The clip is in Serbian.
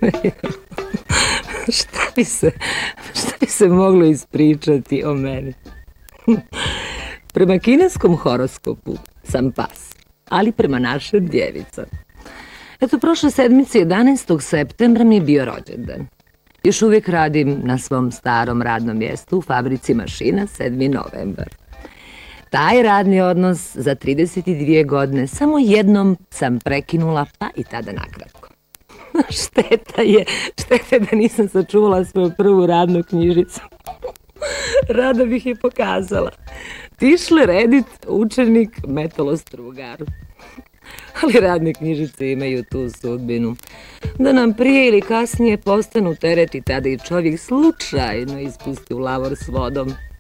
Šta bi se moglo ispričati o meni? Prema kineskom horoskopu sam pas, ali prema našem djevica. Eto, prošle sedmice 11. septembra mi je bio rođendan. Još uvijek radim na svom starom radnom mjestu u fabrici mašina 7. novembar. Taj radni odnos za 32 godine samo jednom sam prekinula, pa i tada nakratko. Šteta je da nisam sačuvala svoju prvu radnu knjižicu. Rado bih je pokazala. Tišle Redit, učenik metalostrugar. Ali radne knjižice imaju tu sudbinu. Da nam prije ili kasnije postanu teret i tada i čovjek slučajno ispusti u lavor s vodom.